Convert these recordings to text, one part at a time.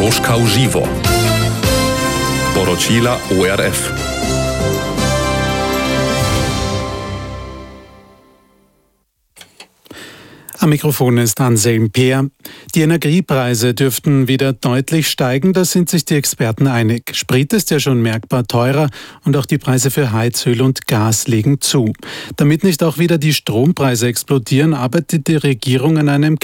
Troška v živo. Poročila ORF. Am Mikrofon ist Anselm Peer. Die Energiepreise dürften wieder deutlich steigen, da sind sich die Experten einig. Sprit ist ja schon merkbar teurer und auch die Preise für Heizöl und Gas legen zu. Damit nicht auch wieder die Strompreise explodieren, arbeitet die Regierung an einem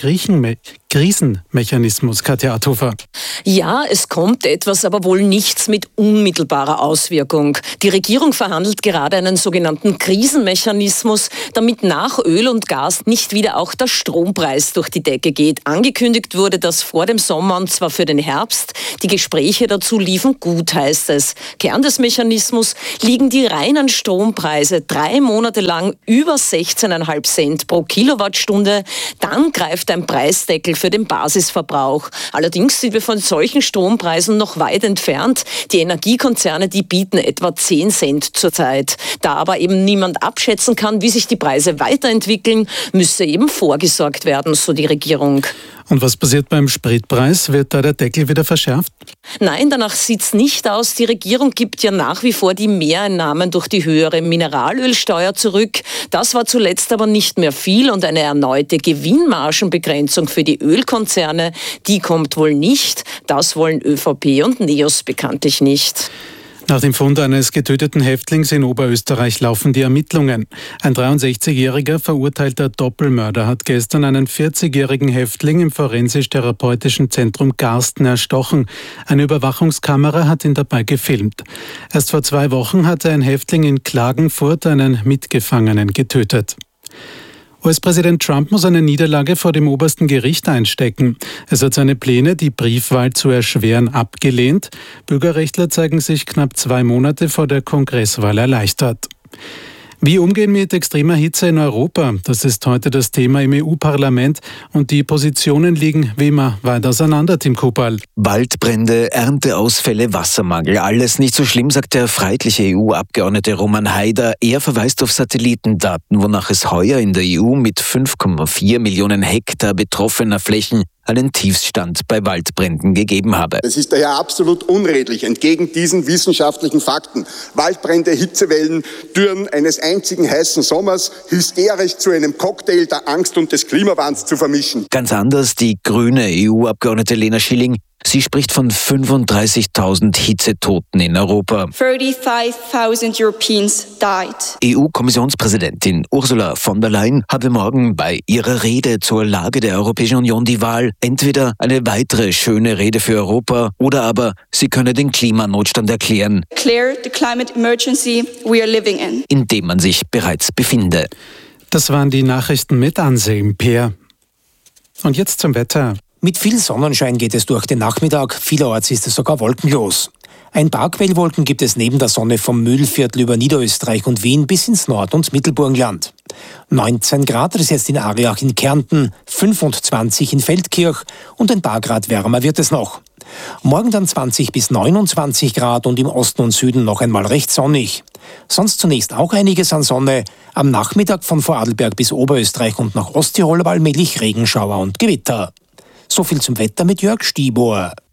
Krisenmechanismus. Katja Athofer. Ja, es kommt etwas, aber wohl nichts mit unmittelbarer Auswirkung. Die Regierung verhandelt gerade einen sogenannten Krisenmechanismus, damit nach Öl und Gas nicht wieder auch der Strompreis durch die Decke geht. Angekündigt wurde das vor dem Sommer und zwar für den Herbst. Die Gespräche dazu liefen gut, heißt es. Kern des Mechanismus liegen die reinen Strompreise 3 Monate lang über 16,5 Cent pro Kilowattstunde. Dann greift ein Preisdeckel für den Basisverbrauch. Allerdings sind wir von solchen Strompreisen noch weit entfernt. Die Energiekonzerne, die bieten etwa 10 Cent zurzeit. Da aber eben niemand abschätzen kann, wie sich die Preise weiterentwickeln, müsse eben vorgesorgt werden, so die Regierung. Und was passiert beim Spritpreis? Wird da der Deckel wieder verschärft? Nein, danach sieht's nicht aus. Die Regierung gibt ja nach wie vor die Mehreinnahmen durch die höhere Mineralölsteuer zurück. Das war zuletzt aber nicht mehr viel und eine erneute Gewinnmargenbegrenzung für die Ölkonzerne, die kommt wohl nicht. Das wollen ÖVP und NEOS bekanntlich nicht. Nach dem Fund eines getöteten Häftlings in Oberösterreich laufen die Ermittlungen. Ein 63-jähriger verurteilter Doppelmörder hat gestern einen 40-jährigen Häftling im Forensisch-Therapeutischen Zentrum Garsten erstochen. Eine Überwachungskamera hat ihn dabei gefilmt. Erst vor 2 Wochen hatte ein Häftling in Klagenfurt einen Mitgefangenen getötet. US-Präsident Trump muss eine Niederlage vor dem obersten Gericht einstecken. Es hat seine Pläne, die Briefwahl zu erschweren, abgelehnt. Bürgerrechtler zeigen sich knapp 2 Monate vor der Kongresswahl erleichtert. Wie umgehen mit extremer Hitze in Europa? Das ist heute das Thema im EU-Parlament und die Positionen liegen wie immer weit auseinander, Tim Kupperl. Waldbrände, Ernteausfälle, Wassermangel, alles nicht so schlimm, sagt der freiheitliche EU-Abgeordnete Roman Haider. Er verweist auf Satellitendaten, wonach es heuer in der EU mit 5,4 Millionen Hektar betroffener Flächen einen Tiefstand bei Waldbränden gegeben habe. Es ist daher absolut unredlich, entgegen diesen wissenschaftlichen Fakten, Waldbrände, Hitzewellen, Dürren eines einzigen heißen Sommers hysterisch zu einem Cocktail der Angst und des Klimawandels zu vermischen. Ganz anders die grüne EU-Abgeordnete Lena Schilling. Sie spricht von 35.000 Hitzetoten in Europa. 35,000 Europeans died. EU-Kommissionspräsidentin Ursula von der Leyen hatte morgen bei ihrer Rede zur Lage der Europäischen Union die Wahl. Entweder eine weitere schöne Rede für Europa oder aber sie könne den Klimanotstand erklären. Declare the climate emergency we are living in dem man sich bereits befinde. Das waren die Nachrichten mit Anselm Peer. Und jetzt zum Wetter. Mit viel Sonnenschein geht es durch den Nachmittag, vielerorts ist es sogar wolkenlos. Ein paar Quellwolken gibt es neben der Sonne vom Mühlviertel über Niederösterreich und Wien bis ins Nord- und Mittelburgenland. 19 Grad ist jetzt in Ariach in Kärnten, 25 in Feldkirch und ein paar Grad wärmer wird es noch. Morgen dann 20 bis 29 Grad und im Osten und Süden noch einmal recht sonnig. Sonst zunächst auch einiges an Sonne, am Nachmittag von Vorarlberg bis Oberösterreich und nach Osttirol allmählich Regenschauer und Gewitter. So viel zum Wetter mit Jörg Stiebohr.